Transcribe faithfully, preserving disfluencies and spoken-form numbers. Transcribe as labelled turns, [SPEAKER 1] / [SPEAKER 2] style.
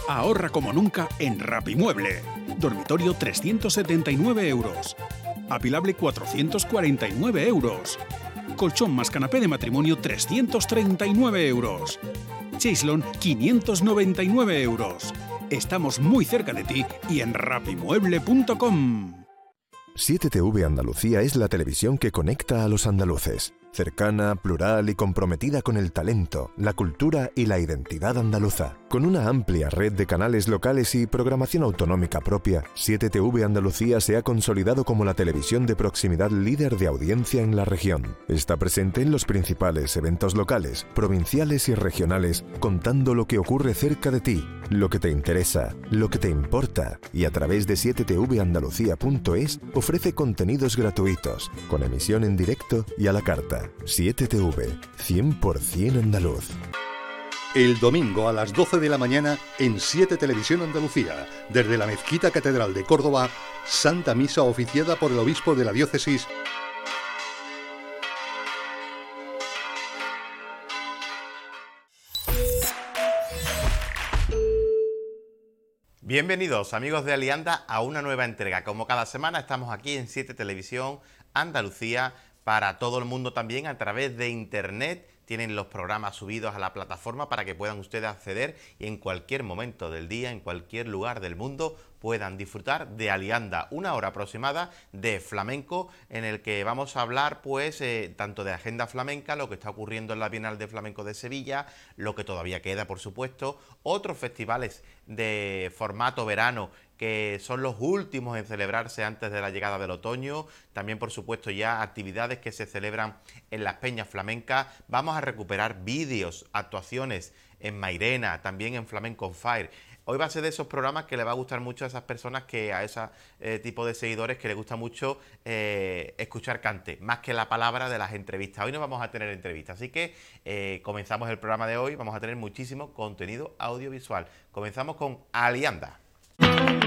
[SPEAKER 1] Ahorra como nunca en Rapimueble. Dormitorio trescientos setenta y nueve euros. Apilable cuatrocientos cuarenta y nueve euros. Colchón más canapé de matrimonio trescientos treinta y nueve euros. Chaislon quinientos noventa y nueve euros. Estamos muy cerca de ti y en rapimueble punto com.
[SPEAKER 2] siete T V Andalucía es la televisión que conecta a los andaluces. Cercana, plural y comprometida con el talento, la cultura y la identidad andaluza. Con una amplia red de canales locales y programación autonómica propia, siete T V Andalucía se ha consolidado como la televisión de proximidad líder de audiencia en la región. Está presente en los principales eventos locales, provinciales y regionales, contando lo que ocurre cerca de ti, lo que te interesa, lo que te importa, y a través de siete T V andalucía punto es ofrece contenidos gratuitos, con emisión en directo y a la carta. siete T V, cien por ciento andaluz.
[SPEAKER 3] El domingo a las doce de la mañana en siete Televisión Andalucía, desde la Mezquita Catedral de Córdoba, Santa Misa oficiada por el obispo de la diócesis.
[SPEAKER 4] Bienvenidos amigos de Alianda a una nueva entrega. Como cada semana estamos aquí en siete Televisión Andalucía para todo el mundo también a través de internet. Tienen los programas subidos a la plataforma para que puedan ustedes acceder y en cualquier momento del día, en cualquier lugar del mundo, puedan disfrutar de Alianda, una hora aproximada de flamenco en el que vamos a hablar pues eh, tanto de agenda flamenca, lo que está ocurriendo en la Bienal de Flamenco de Sevilla, lo que todavía queda por supuesto, otros festivales de formato verano que son los últimos en celebrarse antes de la llegada del otoño, también por supuesto ya actividades que se celebran en las peñas flamencas, vamos a recuperar vídeos, actuaciones en Mairena, también en Flamenco on Fire. Hoy va a ser de esos programas que le va a gustar mucho a esas personas, que a ese eh, tipo de seguidores que les gusta mucho eh, escuchar cante, más que la palabra de las entrevistas. Hoy no vamos a tener entrevistas, así que eh, comenzamos el programa de hoy, vamos a tener muchísimo contenido audiovisual. Comenzamos con Alianda.